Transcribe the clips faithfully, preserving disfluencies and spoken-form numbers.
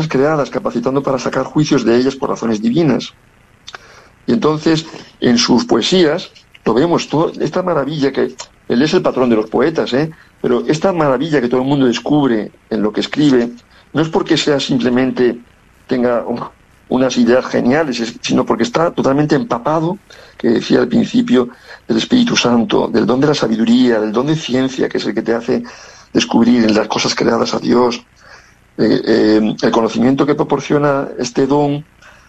creadas, capacitando para sacar juicios de ellas por razones divinas. Y entonces, en sus poesías, lo vemos, todo, esta maravilla que... Él es el patrón de los poetas, ¿eh? Pero esta maravilla que todo el mundo descubre en lo que escribe, no es porque sea simplemente, tenga unas ideas geniales, sino porque está totalmente empapado, que decía al principio, del Espíritu Santo, del don de la sabiduría, del don de ciencia, que es el que te hace descubrir en las cosas creadas a Dios. Eh, eh, el conocimiento que proporciona este don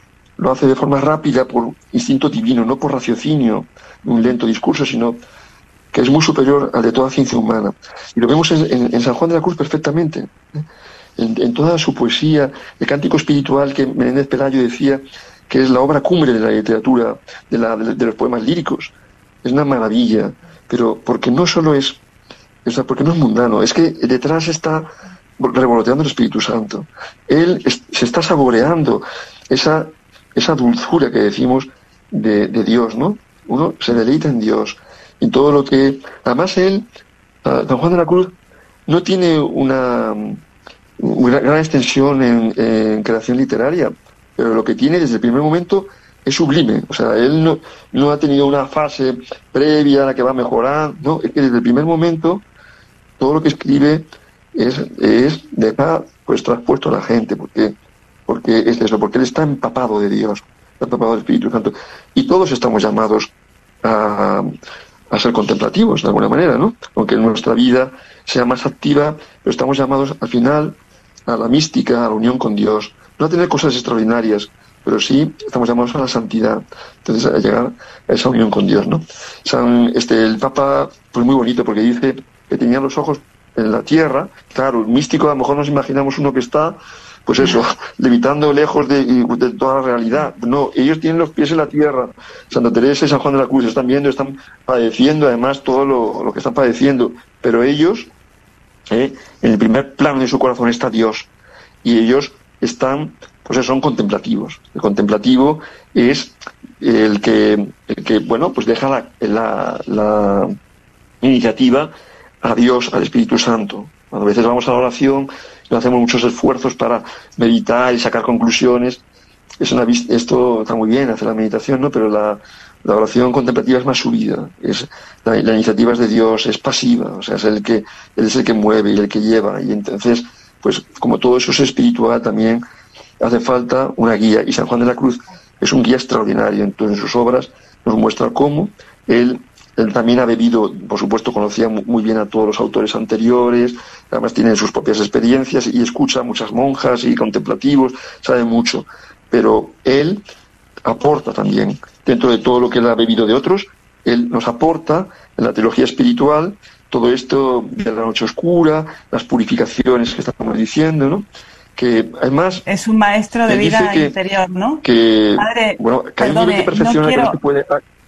lo hace de forma rápida por instinto divino, no por raciocinio, un lento discurso, sino que es muy superior al de toda ciencia humana. Y lo vemos en, en, en San Juan de la Cruz perfectamente, ¿eh? en, en toda su poesía, el cántico espiritual que Menéndez Pelayo decía que es la obra cumbre de la literatura, de, la, de, de los poemas líricos. Es una maravilla, pero porque no solo es, o sea, porque no es mundano, es que detrás está revoloteando el Espíritu Santo. Él es, se está saboreando esa, esa dulzura que decimos de, de Dios, ¿no? Uno se deleita en Dios. En todo lo que... Además, él, San Juan de la Cruz, no tiene una, una gran extensión en, en creación literaria, pero lo que tiene desde el primer momento es sublime. O sea, él no, no ha tenido una fase previa a la que va mejorando, no, es que desde el primer momento todo lo que escribe es, es dejar pues traspuesto a la gente, porque, porque es eso, porque él está empapado de Dios, está empapado del Espíritu Santo. Y todos estamos llamados a... a ser contemplativos, de alguna manera, ¿no? Aunque nuestra vida sea más activa, pero estamos llamados, al final, a la mística, a la unión con Dios. No a tener cosas extraordinarias, pero sí estamos llamados a la santidad. Entonces, a llegar a esa unión con Dios, ¿no? San, este, el Papa, pues muy bonito, porque dice que tenía los ojos en la tierra. Claro, el místico, a lo mejor nos imaginamos uno que está... pues eso, levitando lejos de, de toda la realidad. No, ellos tienen los pies en la tierra. Santa Teresa y San Juan de la Cruz están viendo, están padeciendo además todo lo, lo que están padeciendo, pero ellos, eh, en el primer plano de su corazón está Dios, y ellos están, pues eso, son contemplativos. El contemplativo es el que, el que bueno, pues deja la, la, la iniciativa a Dios, al Espíritu Santo. Cuando a veces vamos a la oración, no hacemos muchos esfuerzos para meditar y sacar conclusiones. Es una, esto está muy bien, hacer la meditación, ¿no? Pero la, la oración contemplativa es más subida. Es, la, la iniciativa es de Dios, es pasiva, o sea, es el que, él es el que mueve y el que lleva. Y entonces, pues como todo eso es espiritual, también hace falta una guía. Y San Juan de la Cruz es un guía extraordinario. Entonces, en sus obras nos muestra cómo él... Él también ha bebido, por supuesto, conocía muy bien a todos los autores anteriores, además tiene sus propias experiencias y escucha a muchas monjas y contemplativos, sabe mucho. Pero él aporta también, dentro de todo lo que él ha bebido de otros, él nos aporta en la teología espiritual todo esto de la noche oscura, las purificaciones que estamos diciendo, ¿no? Que además... Es un maestro de vida que, interior, ¿no? Que, Padre, bueno, que hay un nivel de perfección no quiero... que no se puede...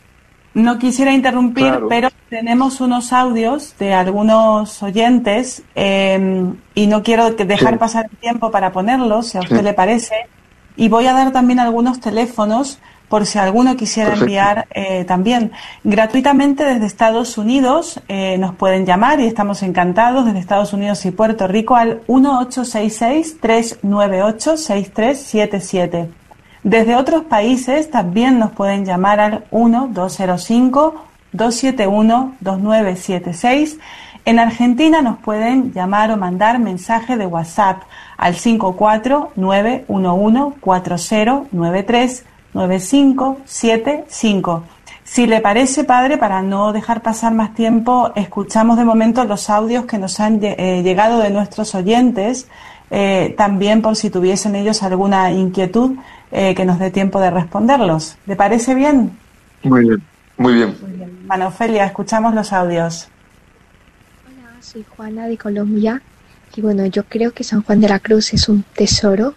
No quisiera interrumpir, claro. pero tenemos unos audios de algunos oyentes eh, y no quiero dejar sí. pasar el tiempo para ponerlos, si a usted sí. le parece. Y voy a dar también algunos teléfonos por si alguno quisiera Perfecto. enviar eh, también. Gratuitamente desde Estados Unidos eh, nos pueden llamar y estamos encantados desde Estados Unidos y Puerto Rico al uno ocho seis seis, tres nueve ocho, seis tres siete siete. Desde otros países también nos pueden llamar al uno dos cero cinco, dos siete uno, dos nueve siete seis. En Argentina nos pueden llamar o mandar mensaje de WhatsApp al cinco cuatro nueve uno uno cuatro cero nueve tres nueve cinco siete cinco. Si le parece, padre, para no dejar pasar más tiempo, escuchamos de momento los audios que nos han eh, llegado de nuestros oyentes, eh, también por si tuviesen ellos alguna inquietud. Eh, que nos dé tiempo de responderlos. ¿Le parece bien? Muy bien, muy bien. Muy bien. Hermana Ofelia, escuchamos los audios. Hola, soy Juana de Colombia y bueno, yo creo que San Juan de la Cruz es un tesoro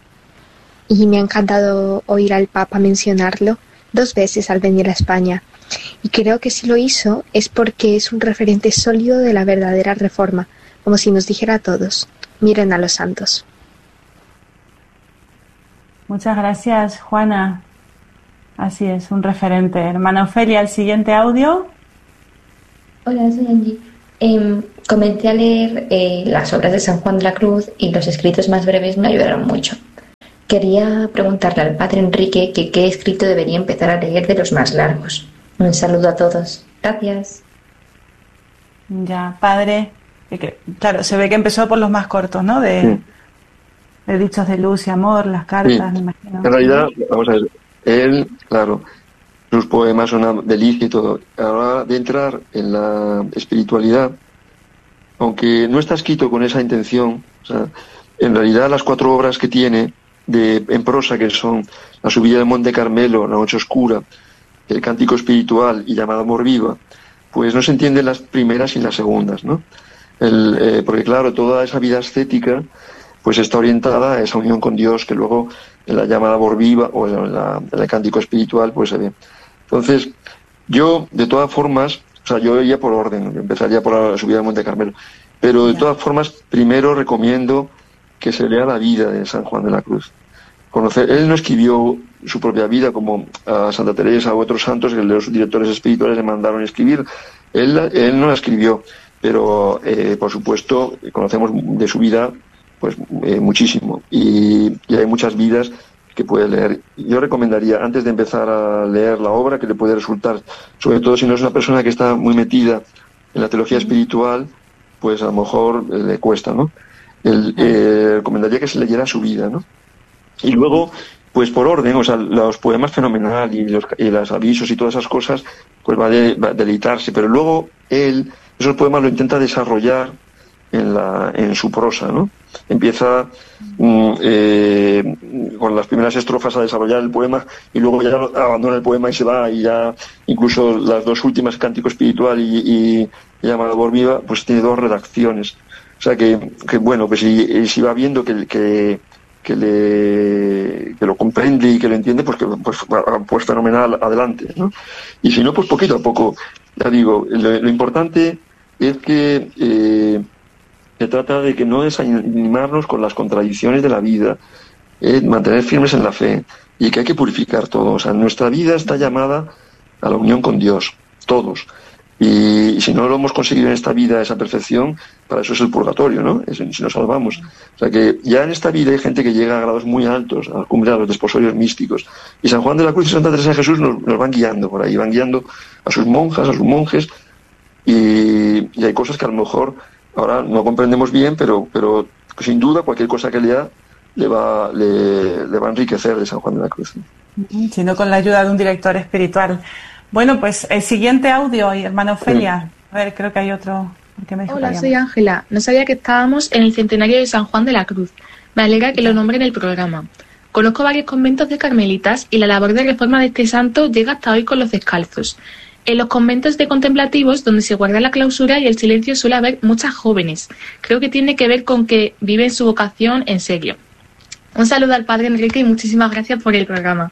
y me ha encantado oír al Papa mencionarlo dos veces al venir a España. Y creo que si lo hizo es porque es un referente sólido de la verdadera reforma, como si nos dijera a todos, miren a los santos. Muchas gracias, Juana. Así es, un referente. Hermana Ofelia, el siguiente audio. Hola, soy Angie. Eh, comencé a leer eh, las obras de San Juan de la Cruz y los escritos más breves me ayudaron mucho. Quería preguntarle al padre Enrique que qué escrito debería empezar a leer de los más largos. Un saludo a todos. Gracias. Ya, padre. Que, claro, se ve que empezó por los más cortos, ¿no? De, sí. de dichos de luz y amor, las cartas, sí. me imagino. En realidad, vamos a ver, él, claro, sus poemas son una delicia y todo. Ahora de entrar en la espiritualidad, aunque no está escrito con esa intención, o sea, en realidad las cuatro obras que tiene de, en prosa, que son La subida del Monte Carmelo, La noche oscura, El cántico espiritual y Llamada Amor Viva, pues no se entienden las primeras sin las segundas, ¿no? El, eh, porque claro, toda esa vida ascética pues está orientada a esa unión con Dios que luego en la Llamada Amor Viva o en, la, en el cántico espiritual pues se ve. Entonces, yo de todas formas, o sea, yo iría por orden, empezaría por la subida del Monte Carmelo, pero de todas formas, primero recomiendo que se lea la vida de San Juan de la Cruz. Conocer, él no escribió su propia vida como a Santa Teresa u otros santos que los directores espirituales le mandaron a escribir. Él, él no la escribió, pero eh, por supuesto conocemos de su vida pues eh, muchísimo y, y hay muchas vidas que puede leer. Yo recomendaría, antes de empezar a leer la obra, que le puede resultar, sobre todo si no es una persona que está muy metida en la teología espiritual, pues a lo mejor eh, le cuesta, ¿no? El, eh, recomendaría que se leyera su vida, ¿no? Y luego, pues por orden, o sea, los poemas fenomenal y los, y los avisos y todas esas cosas, pues va, de, va a deleitarse, pero luego él, esos poemas lo intenta desarrollar en la en su prosa, ¿no? Empieza mm, eh, con las primeras estrofas a desarrollar el poema y luego ya abandona el poema y se va, y ya incluso las dos últimas, Cántico Espiritual y, y Llamada Amor Viva, pues tiene dos redacciones. O sea que, que bueno, pues si, si va viendo que, que, que, le, que lo comprende y que lo entiende, pues, que, pues, pues fenomenal, adelante, ¿no? Y si no, pues poquito a poco. Ya digo, lo, lo importante es que eh, se trata de que no desanimarnos con las contradicciones de la vida, eh, mantener firmes en la fe, y que hay que purificar todo. O sea, nuestra vida está llamada a la unión con Dios, todos. Y, y si no lo hemos conseguido en esta vida, esa perfección, para eso es el purgatorio, ¿no? Es, si nos salvamos. O sea que ya en esta vida hay gente que llega a grados muy altos, a la cumbre de los desposorios místicos. Y San Juan de la Cruz y Santa Teresa de Jesús nos, nos van guiando por ahí, van guiando a sus monjas, a sus monjes, y, y hay cosas que a lo mejor ahora no comprendemos bien, pero, pero sin duda cualquier cosa que lea le va, le, le va a enriquecer de San Juan de la Cruz. Sino con la ayuda de un director espiritual. Bueno, pues el siguiente audio, hermana Ofelia. A ver, creo que hay otro. Que me dijo Hola, soy Ángela. No sabía que estábamos en el centenario de San Juan de la Cruz. Me alegra que lo nombre en el programa. Conozco varios conventos de carmelitas y la labor de reforma de este santo llega hasta hoy con los descalzos. En los conventos de contemplativos, donde se guarda la clausura y el silencio, suele haber muchas jóvenes. Creo que tiene que ver con que viven su vocación en serio. Un saludo al padre Enrique y muchísimas gracias por el programa.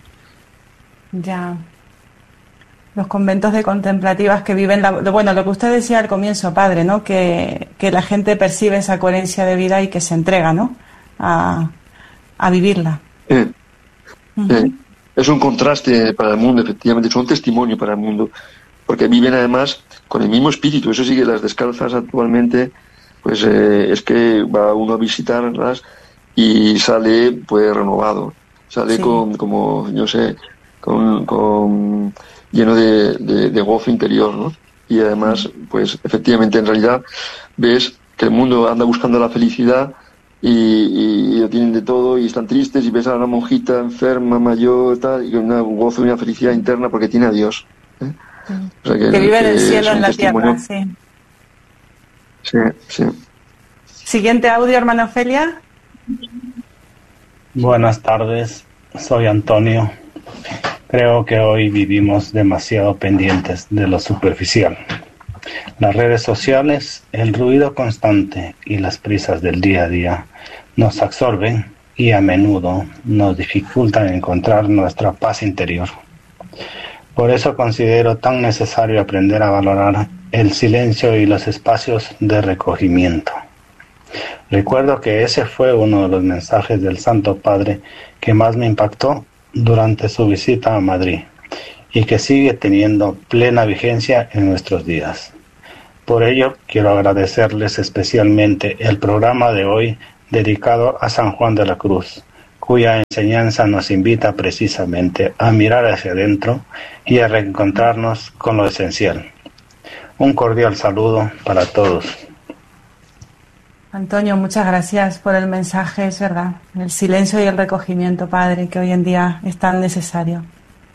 Ya. Los conventos de contemplativas que viven, la, bueno, lo que usted decía al comienzo, padre, ¿no? Que, que la gente percibe esa coherencia de vida y que se entrega, ¿no? A, a vivirla. Eh, uh-huh. eh, es un contraste para el mundo, efectivamente, es un testimonio para el mundo, porque viven además con el mismo espíritu. Eso sí, que las descalzas actualmente, pues eh, es que va uno a visitarlas y sale pues renovado, sale sí. con, como, yo sé, con... con lleno de, de, de gozo interior, ¿no? Y además, pues efectivamente, en realidad, ves que el mundo anda buscando la felicidad y, y, y lo tienen de todo y están tristes, y ves a una monjita enferma, mayor, tal, y con un gozo y una felicidad interna porque tiene a Dios. ¿eh? O sea que, que vive en el cielo, en la tierra, sí. Sí, sí. Siguiente audio, hermana Ofelia. Buenas tardes, soy Antonio. Creo que hoy vivimos demasiado pendientes de lo superficial. Las redes sociales, el ruido constante y las prisas del día a día nos absorben y a menudo nos dificultan encontrar nuestra paz interior. Por eso considero tan necesario aprender a valorar el silencio y los espacios de recogimiento. Recuerdo que ese fue uno de los mensajes del Santo Padre que más me impactó durante su visita a Madrid y que sigue teniendo plena vigencia en nuestros días. Por ello, quiero agradecerles especialmente el programa de hoy dedicado a San Juan de la Cruz, cuya enseñanza nos invita precisamente a mirar hacia adentro y a reencontrarnos con lo esencial. Un cordial saludo para todos. Antonio, muchas gracias por el mensaje, es verdad. El silencio y el recogimiento, Padre, que hoy en día es tan necesario.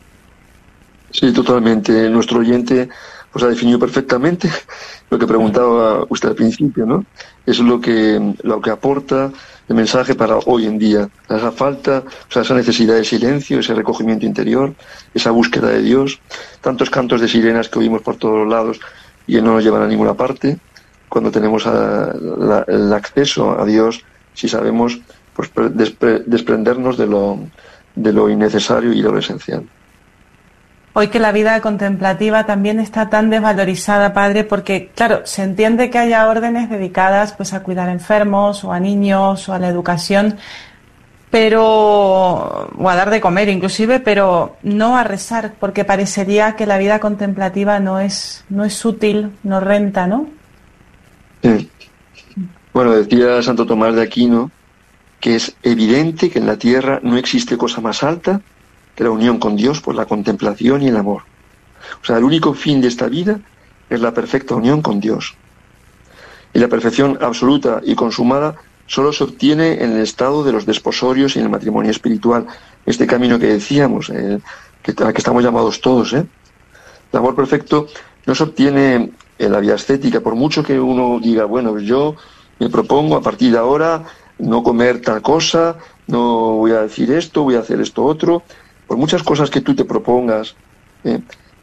Sí, totalmente. Nuestro oyente pues ha definido perfectamente lo que preguntaba usted al principio, ¿no? Es lo que lo que aporta el mensaje para hoy en día. Esa falta, o sea, esa necesidad de silencio, ese recogimiento interior, esa búsqueda de Dios, tantos cantos de sirenas que oímos por todos los lados y que no nos llevan a ninguna parte. Cuando tenemos a, la, el acceso a Dios, si sabemos pues despre, desprendernos de lo, de lo innecesario y de lo esencial. Hoy que la vida contemplativa también está tan desvalorizada, Padre, porque, claro, se entiende que haya órdenes dedicadas pues a cuidar enfermos o a niños o a la educación, pero o a dar de comer inclusive, pero no a rezar, porque parecería que la vida contemplativa no es, no es útil, no renta, ¿no? Sí. Bueno, decía Santo Tomás de Aquino que es evidente que en la tierra no existe cosa más alta que la unión con Dios por la contemplación y el amor. O sea, el único fin de esta vida es la perfecta unión con Dios. Y la perfección absoluta y consumada solo se obtiene en el estado de los desposorios y en el matrimonio espiritual. Este camino que decíamos, eh, que, a que estamos llamados todos, ¿eh? El amor perfecto no se obtiene en la vía ascética, por mucho que uno diga, bueno, yo me propongo a partir de ahora no comer tal cosa, no voy a decir esto, voy a hacer esto otro. Por muchas cosas que tú te propongas, eh,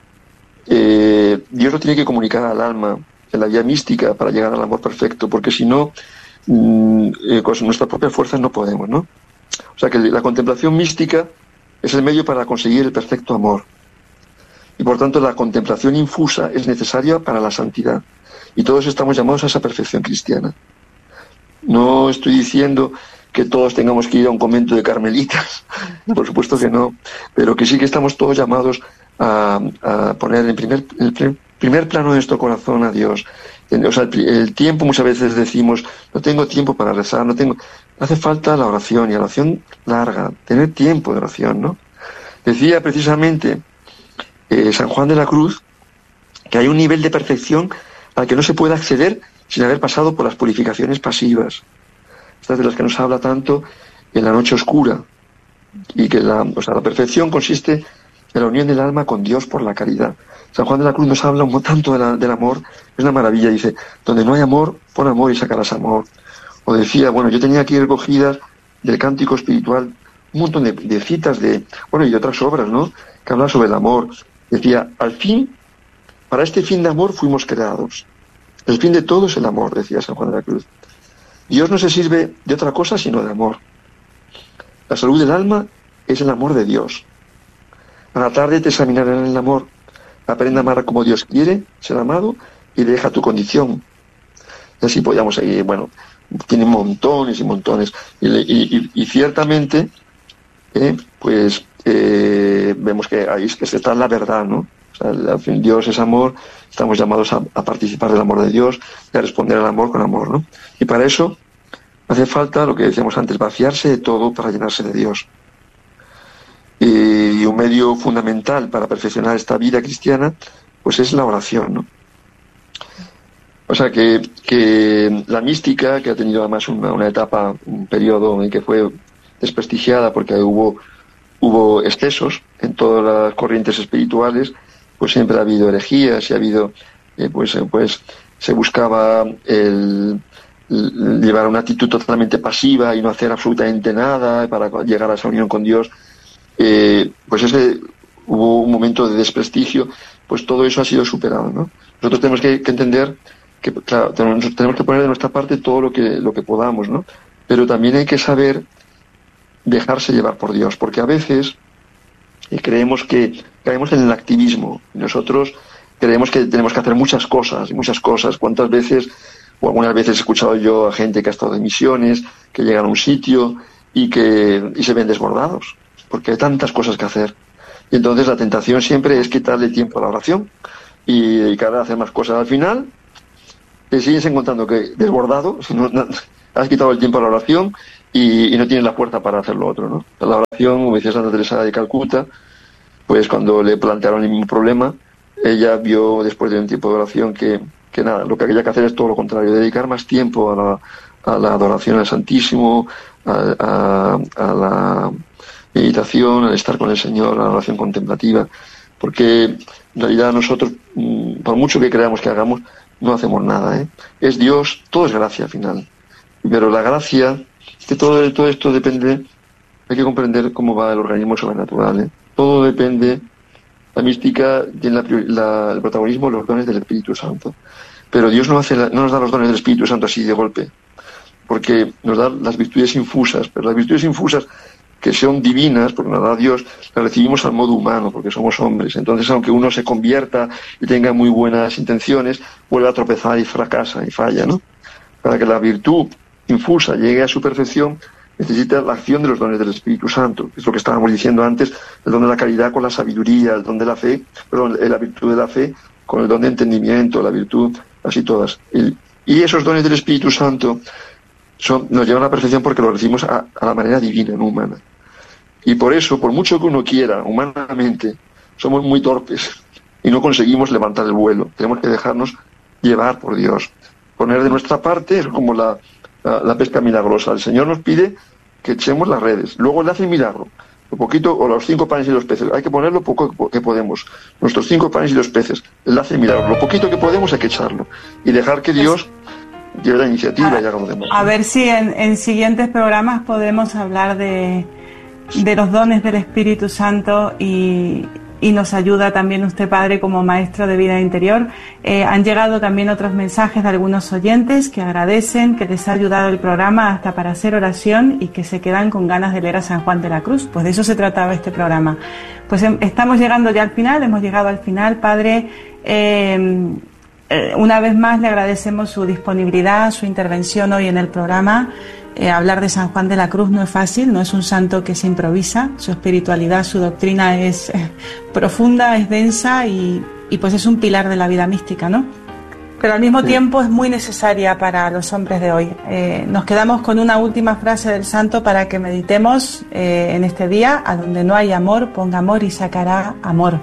eh, Dios lo tiene que comunicar al alma en la vía mística para llegar al amor perfecto, porque si no, mmm, eh, con nuestras propias fuerzas no podemos, ¿no? O sea que la contemplación mística es el medio para conseguir el perfecto amor. Y por tanto la contemplación infusa es necesaria para la santidad. Y todos estamos llamados a esa perfección cristiana. No estoy diciendo que todos tengamos que ir a un convento de carmelitas, por supuesto que no, pero que sí que estamos todos llamados a, a poner en primer, el primer plano de nuestro corazón a Dios. O sea, el, el tiempo, muchas veces decimos, no tengo tiempo para rezar, no tengo... Hace falta la oración, y la oración larga, tener tiempo de oración, ¿no? Decía precisamente eh, San Juan de la Cruz que hay un nivel de perfección al que no se puede acceder sin haber pasado por las purificaciones pasivas. Estas de las que nos habla tanto en la noche oscura, y que la, o sea, la perfección consiste en la unión del alma con Dios por la caridad. San Juan de la Cruz nos habla un, tanto de la, del amor, es una maravilla, dice, donde no hay amor, pon amor y sacarás amor. O decía, bueno, yo tenía aquí recogidas del Cántico Espiritual un montón de, de citas de, bueno, y de otras obras, ¿no?, que hablan sobre el amor. Decía, al fin, para este fin de amor fuimos creados. El fin de todo es el amor, decía San Juan de la Cruz. Dios no se sirve de otra cosa sino de amor. La salud del alma es el amor de Dios. A la tarde te examinarán el amor. Aprende a amar como Dios quiere ser amado y deja tu condición. Y así podíamos seguir, bueno, tiene montones y montones. Y, y, y, y ciertamente, eh, pues, eh, vemos que ahí es que está la verdad, ¿no? O sea, al fin, Dios es amor, estamos llamados a, a participar del amor de Dios y a responder al amor con amor, ¿no? Y para eso hace falta, lo que decíamos antes, vaciarse de todo para llenarse de Dios. Y un medio fundamental para perfeccionar esta vida cristiana, pues es la oración, ¿no? O sea que, que la mística, que ha tenido además una, una etapa, un periodo en que fue desprestigiada porque hubo, hubo excesos en todas las corrientes espirituales, pues siempre ha habido herejías y ha habido, eh, pues, eh, pues se buscaba el, el llevar una actitud totalmente pasiva y no hacer absolutamente nada para llegar a esa unión con Dios. Eh, pues ese hubo un momento de desprestigio, pues todo eso ha sido superado, ¿no? Nosotros tenemos que, que entender que, claro, tenemos, tenemos que poner de nuestra parte todo lo que, lo que podamos, ¿no? Pero también hay que saber dejarse llevar por Dios, porque a veces eh, creemos que caemos en el activismo. Nosotros creemos que tenemos que hacer muchas cosas, muchas cosas. ¿Cuántas veces, o algunas veces he escuchado yo a gente que ha estado de misiones, que llegan a un sitio y que y se ven desbordados, porque hay tantas cosas que hacer? Y entonces la tentación siempre es quitarle tiempo a la oración y dedicar a hacer más cosas. Al final te sigues encontrando que desbordado, no, no, has quitado el tiempo a la oración y, y no tiene la fuerza para hacer lo otro, ¿no? La oración, como decía Santa Teresa de Calcuta, pues cuando le plantearon el mismo problema, ella vio después de un tiempo de oración que, que nada, lo que había que hacer es todo lo contrario, dedicar más tiempo a la, a la adoración al Santísimo, a, a, a la meditación, al estar con el Señor, a la oración contemplativa, porque en realidad nosotros, por mucho que creamos que hagamos, no hacemos nada, ¿eh? Es Dios, todo es gracia al final. Pero la gracia, que todo, todo esto depende, hay que comprender cómo va el organismo sobrenatural, ¿eh? Todo depende, la mística tiene la, la, el protagonismo de los dones del Espíritu Santo. Pero Dios no, hace la, no nos da los dones del Espíritu Santo así de golpe, porque nos da las virtudes infusas, pero las virtudes infusas que son divinas, porque nos da Dios, las recibimos al modo humano, porque somos hombres. Entonces, aunque uno se convierta y tenga muy buenas intenciones, vuelve a tropezar y fracasa y falla, ¿no? Para que la virtud infusa llegue a su perfección, necesita la acción de los dones del Espíritu Santo, que es lo que estábamos diciendo antes, el don de la caridad con la sabiduría, el don de la fe, perdón, la virtud de la fe con el don de entendimiento, la virtud, así todas. Y, y esos dones del Espíritu Santo son, nos llevan a la perfección porque los recibimos a, a la manera divina, no humana. Y por eso, por mucho que uno quiera, humanamente, somos muy torpes y no conseguimos levantar el vuelo. Tenemos que dejarnos llevar por Dios. Poner de nuestra parte es como la, la, la pesca milagrosa. El Señor nos pide que echemos las redes. Luego Él hace el milagro. Lo poquito, o los cinco panes y los peces. Hay que poner lo poco que podemos. Nuestros cinco panes y los peces. Él hace el milagro. Lo poquito que podemos hay que echarlo. Y dejar que Dios lleve la iniciativa y haga lo demás. A ver si en, en siguientes programas podemos hablar de, de los dones del Espíritu Santo y, y nos ayuda también usted, Padre, como maestro de vida interior. Eh, han llegado también otros mensajes de algunos oyentes que agradecen, que les ha ayudado el programa hasta para hacer oración y que se quedan con ganas de leer a San Juan de la Cruz. Pues de eso se trataba este programa. Pues eh, estamos llegando ya al final, hemos llegado al final, Padre. Eh, eh, una vez más le agradecemos su disponibilidad, su intervención hoy en el programa. Eh, hablar de San Juan de la Cruz no es fácil, no es un santo que se improvisa, su espiritualidad, su doctrina es eh, profunda, es densa y, y pues es un pilar de la vida mística, ¿no? Pero al mismo sí. tiempo es muy necesaria para los hombres de hoy. Eh, nos quedamos con una última frase del santo para que meditemos eh, en este día: a donde no hay amor, ponga amor y sacará amor.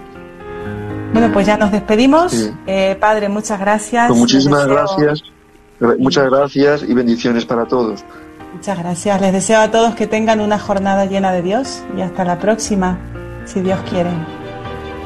Bueno, pues ya nos despedimos. Sí. Eh, Padre, muchas gracias. Pues muchísimas deseo... gracias, muchas gracias y bendiciones para todos. Muchas gracias. Les deseo a todos que tengan una jornada llena de Dios y hasta la próxima, si Dios quiere.